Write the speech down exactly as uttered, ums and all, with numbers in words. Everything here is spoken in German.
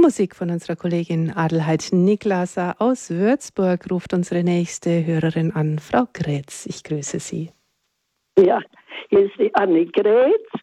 Musik von unserer Kollegin Adelheid Niklaser aus Würzburg ruft unsere nächste Hörerin an, Frau Grätz. Ich grüße Sie. Ja, hier ist die Anne Grätz